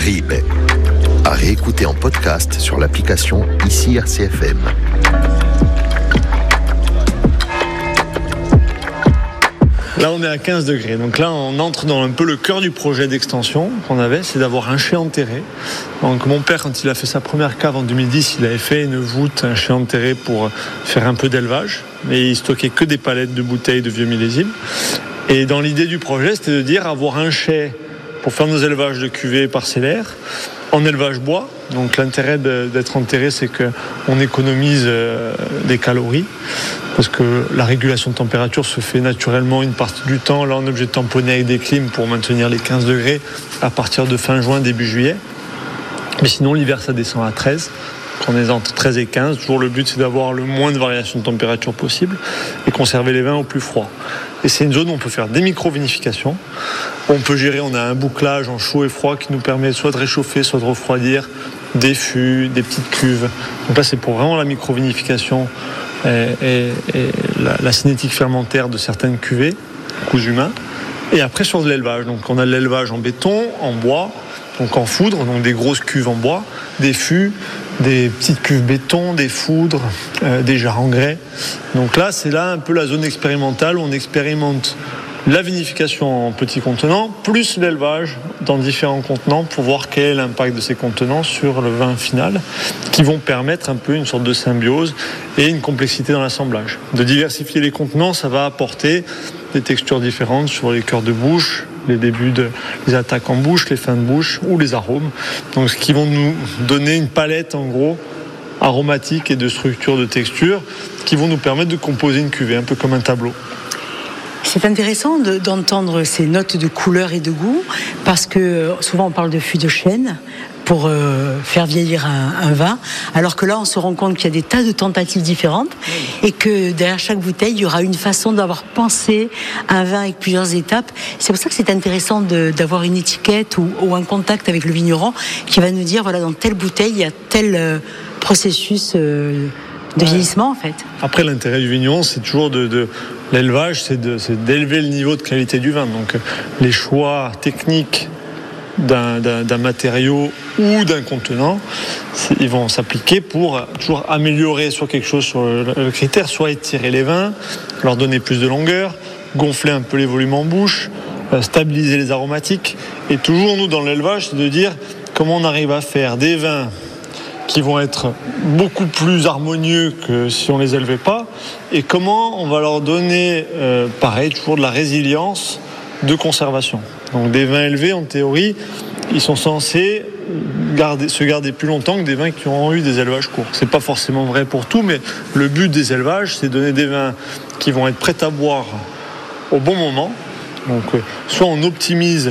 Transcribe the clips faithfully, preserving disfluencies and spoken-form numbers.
Ribe, à réécouter en podcast sur l'application Ici R C F M. Là, on est à quinze degrés. Donc là, on entre dans un peu le cœur du projet d'extension qu'on avait, c'est d'avoir un chai enterré. Donc mon père, quand il a fait sa première cave en deux mille dix, il avait fait une voûte, un chai enterré pour faire un peu d'élevage. Mais il stockait que des palettes de bouteilles de vieux millésimes. Et dans l'idée du projet, c'était de dire avoir un chai pour faire nos élevages de cuvées parcellaires en élevage bois. Donc l'intérêt de, d'être enterré, c'est qu'on économise euh, des calories, parce que la régulation de température se fait naturellement une partie du temps. Là, on est obligé de tamponner avec des clims pour maintenir les quinze degrés à partir de fin juin, début juillet. Mais sinon, l'hiver, ça descend à treize. On est entre treize et quinze. Toujours le but, c'est d'avoir le moins de variation de température possible et conserver les vins au plus froid. Et c'est une zone où on peut faire des micro-vinifications. On peut gérer, on a un bouclage en chaud et froid qui nous permet soit de réchauffer, soit de refroidir, des fûts, des petites cuves. Donc là, c'est pour vraiment la micro-vinification et, et, et la, la cinétique fermentaire de certaines cuvées, coups humains. Et après, sur de l'élevage. Donc on a de l'élevage en béton, en bois, donc en foudre, donc des grosses cuves en bois, des fûts, des petites cuves béton, des foudres, euh, des jarres en grès. Donc là, c'est là un peu la zone expérimentale où on expérimente la vinification en petits contenants, plus l'élevage dans différents contenants pour voir quel est l'impact de ces contenants sur le vin final, qui vont permettre un peu une sorte de symbiose et une complexité dans l'assemblage. De diversifier les contenants, ça va apporter des textures différentes sur les cœurs de bouche, les débuts de les attaques en bouche, les fins de bouche ou les arômes. Donc ce qui vont nous donner une palette en gros aromatique et de structure, de texture, qui vont nous permettre de composer une cuvée, un peu comme un tableau. C'est intéressant de, d'entendre ces notes de couleur et de goût, parce que souvent on parle de fût de chêne pour euh, faire vieillir un, un vin, alors que là on se rend compte qu'il y a des tas de tentatives différentes et que derrière chaque bouteille il y aura une façon d'avoir pensé un vin avec plusieurs étapes. C'est pour ça que c'est intéressant de, d'avoir une étiquette ou, ou un contact avec le vigneron qui va nous dire voilà, dans telle bouteille il y a tel euh, processus euh, de vieillissement en fait. Après, l'intérêt du vigneron, c'est toujours de, de l'élevage, c'est, de, c'est d'élever le niveau de qualité du vin. Donc les choix techniques d'un, d'un, d'un matériau ou d'un contenant, ils vont s'appliquer pour toujours améliorer sur quelque chose sur le, le critère, soit étirer les vins, leur donner plus de longueur, gonfler un peu les volumes en bouche, euh, stabiliser les aromatiques. Et toujours, nous, dans l'élevage, c'est de dire comment on arrive à faire des vins qui vont être beaucoup plus harmonieux que si on les élevait pas, et comment on va leur donner, euh, pareil, toujours de la résilience de conservation. Donc des vins élevés, en théorie, ils sont censés garder, se garder plus longtemps que des vins qui ont eu des élevages courts. C'est pas forcément vrai pour tout, mais le but des élevages, c'est de donner des vins qui vont être prêts à boire au bon moment. Donc euh, soit on optimise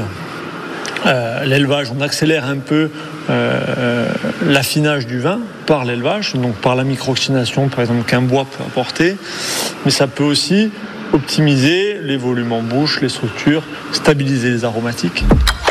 Euh, l'élevage, on accélère un peu euh, l'affinage du vin par l'élevage, donc par la micro-oxydation par exemple qu'un bois peut apporter, mais ça peut aussi optimiser les volumes en bouche, les structures, stabiliser les aromatiques.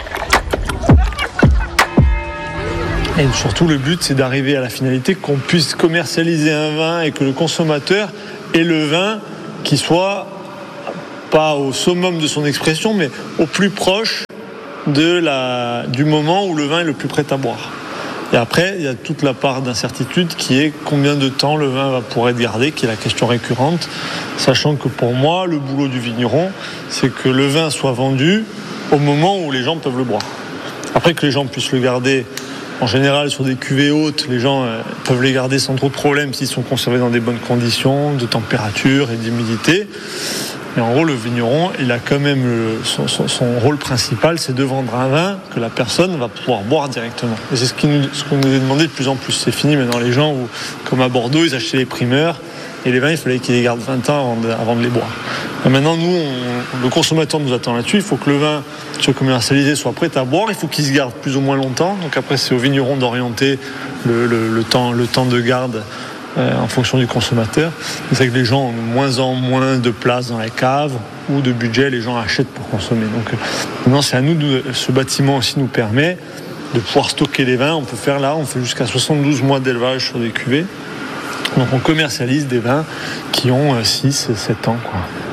Et surtout le but c'est d'arriver à la finalité qu'on puisse commercialiser un vin et que le consommateur ait le vin qui soit pas au summum de son expression mais au plus proche de la, du moment où le vin est le plus prêt à boire. Et après, il y a toute la part d'incertitude qui est combien de temps le vin va pouvoir être gardé, qui est la question récurrente, sachant que pour moi, le boulot du vigneron, c'est que le vin soit vendu au moment où les gens peuvent le boire. Après que les gens puissent le garder, en général, sur des cuvées hautes, les gens euh, peuvent les garder sans trop de problèmes s'ils sont conservés dans des bonnes conditions de température et d'humidité. Mais en gros, le vigneron, il a quand même le, son, son, son rôle principal, c'est de vendre un vin que la personne va pouvoir boire directement. Et c'est ce, qui nous, ce qu'on nous a demandé de plus en plus. C'est fini maintenant, les gens, où, comme à Bordeaux, ils achetaient les primeurs, et les vins, il fallait qu'ils les gardent vingt ans avant de, avant de les boire. Et maintenant, nous, on, le consommateur nous attend là-dessus. Il faut que le vin soit commercialisé, soit prêt à boire. Il faut qu'il se garde plus ou moins longtemps. Donc après, c'est au vigneron d'orienter le, le, le, temps, le temps de garde Euh, en fonction du consommateur. C'est vrai que les gens ont de moins en moins de place dans les caves ou de budget, les gens achètent pour consommer. Donc euh, maintenant c'est à nous, de, ce bâtiment aussi nous permet de pouvoir stocker les vins. On peut faire là, on fait jusqu'à soixante-douze mois d'élevage sur des cuvées. Donc on commercialise des vins qui ont euh, six, sept ans, quoi.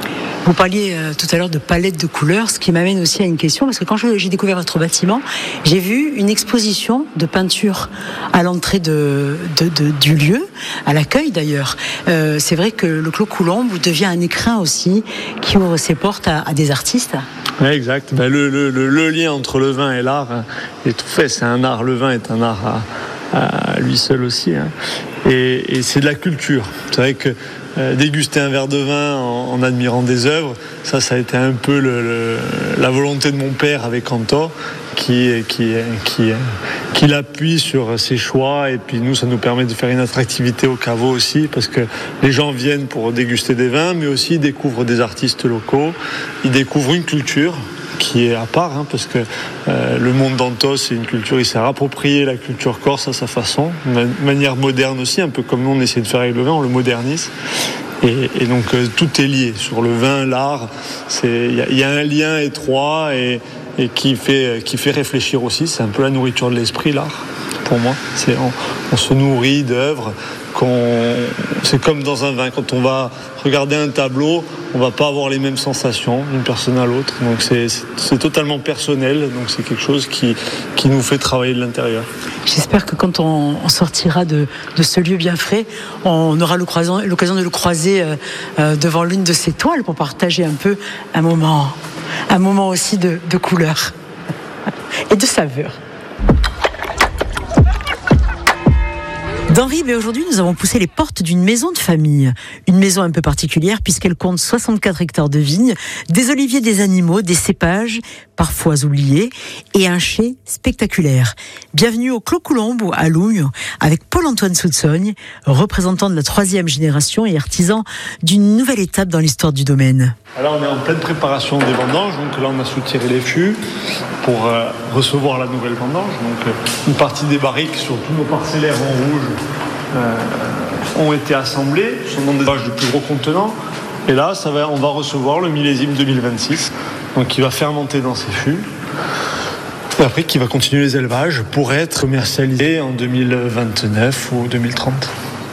Vous parliez euh, tout à l'heure de palette de couleurs, ce qui m'amène aussi à une question, parce que quand je, j'ai découvert votre bâtiment, j'ai vu une exposition de peinture à l'entrée de, de, de, du lieu, à l'accueil d'ailleurs. Euh, c'est vrai que le Clos Coulombe devient un écrin aussi qui ouvre ses portes à, à des artistes. Oui, exact. Ben, le, le, le, le lien entre le vin et l'art est tout fait. C'est un art. Le vin est un art à, à lui seul aussi. Hein. Et, et c'est de la culture. C'est vrai que euh, déguster un verre de vin en, en admirant des œuvres, ça, ça a été un peu le, le, la volonté de mon père avec Anto, qui, qui, qui, qui l'appuie sur ses choix. Et puis nous, ça nous permet de faire une attractivité au caveau aussi, parce que les gens viennent pour déguster des vins, mais aussi ils découvrent des artistes locaux, ils découvrent une culture qui est à part, hein, parce que euh, le monde d'Anto, c'est une culture, il s'est approprié la culture corse à sa façon, de manière moderne aussi, un peu comme nous on essaie de faire avec le vin, on le modernise. Et, et donc euh, tout est lié sur le vin, l'art. Il y, y a un lien étroit et, et qui, fait, qui fait réfléchir aussi. C'est un peu la nourriture de l'esprit, l'art, pour moi. C'est, on, on se nourrit d'œuvres. Qu'on, c'est comme dans un vin. Quand on va regarder un tableau, on ne va pas avoir les mêmes sensations d'une personne à l'autre. Donc c'est, c'est, c'est totalement personnel. Donc c'est quelque chose qui, qui nous fait travailler de l'intérieur. J'espère que quand on, on sortira de, de ce lieu bien frais, on aura l'occasion, l'occasion de le croiser euh, euh, devant l'une de ces toiles pour partager un peu un moment, un moment aussi de, de couleur et de saveur. D'Henri, mais aujourd'hui nous avons poussé les portes d'une maison de famille. Une maison un peu particulière puisqu'elle compte soixante-quatre hectares de vignes, des oliviers, des animaux, des cépages, parfois oubliés, et un chai spectaculaire. Bienvenue au Clos Coulombe à Lougnes, avec Paul-Antoine Soutsogne, représentant de la troisième génération et artisan d'une nouvelle étape dans l'histoire du domaine. Alors on est en pleine préparation des vendanges, donc là on a soutiré les fûts pour euh, recevoir la nouvelle vendange. Donc euh, une partie des barriques sur tous nos parcellaires en rouge euh, ont été assemblées, sont dans des vaches de plus gros contenants. Et là ça va, on va recevoir le millésime deux mille vingt-six, donc qui va fermenter dans ces fûts. Et après qui va continuer les élevages pour être commercialisé en deux mille vingt-neuf ou deux mille trente.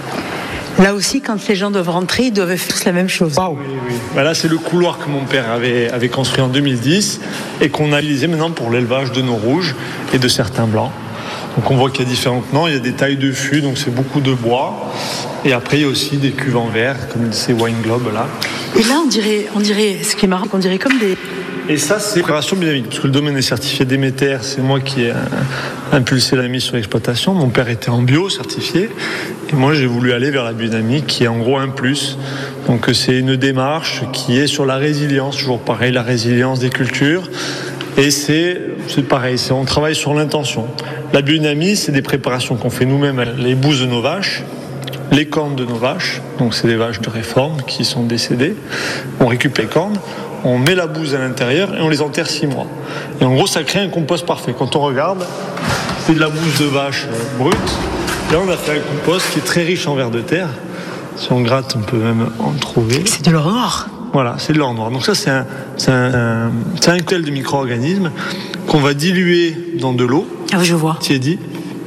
Là aussi, quand les gens doivent rentrer, ils doivent faire tous la même chose. Wow. Oui, oui. Ben là, c'est le couloir que mon père avait, avait construit en deux mille dix et qu'on a utilisé maintenant pour l'élevage de nos rouges et de certains blancs. Donc on voit qu'il y a différents tenants, il y a des tailles de fûts, donc c'est beaucoup de bois. Et après, il y a aussi des cuves en verre, comme ces wine globes là. Et là, on dirait, on dirait, ce qui est marrant, on dirait comme des... Et ça, c'est préparation biodynamique, parce que le domaine est certifié Déméter, c'est moi qui ai impulsé la mise sur l'exploitation. Mon père était en bio, certifié, et moi j'ai voulu aller vers la biodynamique, qui est en gros un plus. Donc c'est une démarche qui est sur la résilience, toujours pareil, la résilience des cultures. Et c'est, c'est pareil, c'est, on travaille sur l'intention. La biodynamie, c'est des préparations qu'on fait nous-mêmes, les bouses de nos vaches, les cornes de nos vaches, donc c'est des vaches de réforme qui sont décédées. On récupère les cornes, on met la bouse à l'intérieur et on les enterre six mois. Et en gros, ça crée un compost parfait. Quand on regarde, c'est de la bouse de vache brute. Là, on a fait un compost qui est très riche en vers de terre. Si on gratte, on peut même en trouver. C'est de l'or noir. Voilà, c'est de l'or noir. Donc ça, c'est un, c'est un, un, c'est un cocktail de micro-organismes qu'on va diluer dans de l'eau. Ah oui, je vois. Tiédie.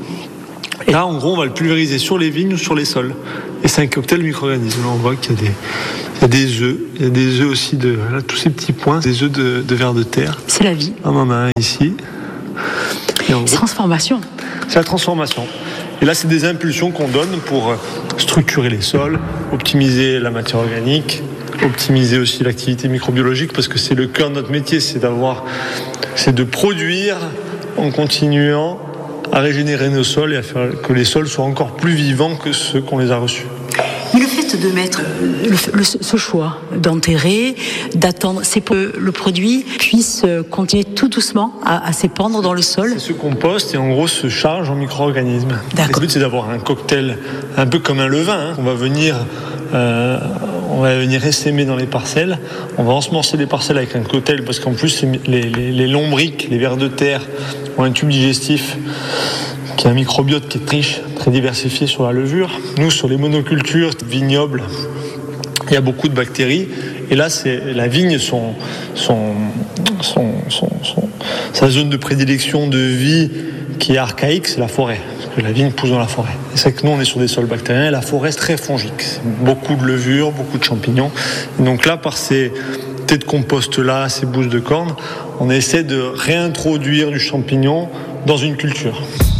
Et là, en gros, on va le pulvériser sur les vignes ou sur les sols. Et c'est un cocktail de micro-organismes. Là, on voit qu'il y a des... Il y a des œufs, il y a des œufs aussi de là, tous ces petits points, des œufs de, de vers de terre. C'est la vie. On en a un ici. Et en gros, transformation. C'est la transformation. Et là, c'est des impulsions qu'on donne pour structurer les sols, optimiser la matière organique, optimiser aussi l'activité microbiologique, parce que c'est le cœur de notre métier, c'est d'avoir, c'est de produire en continuant à régénérer nos sols et à faire que les sols soient encore plus vivants que ceux qu'on les a reçus. Mais le fait de mettre le, le, ce choix d'enterrer, d'attendre, c'est pour que le produit puisse continuer tout doucement à, à s'épandre dans le sol. C'est ce compost et en gros se charge en micro-organismes. D'accord. Le but c'est d'avoir un cocktail un peu comme un levain. Hein. On va venir, euh, on va venir essaimer dans les parcelles. On va ensemencer les parcelles avec un cocktail parce qu'en plus les, les, les lombriques, les vers de terre ont un tube digestif qui est un microbiote qui est riche, très diversifié sur la levure. Nous, sur les monocultures vignobles, il y a beaucoup de bactéries. Et là, c'est la vigne, son, son, son, son, son, sa zone de prédilection de vie qui est archaïque, c'est la forêt. Parce que la vigne pousse dans la forêt. Et c'est que nous, on est sur des sols bactériens et la forêt, c'est très fongique. C'est beaucoup de levures, beaucoup de champignons. Et donc là, par ces... quantité de compost-là, ces bousses de corne, on essaie de réintroduire du champignon dans une culture.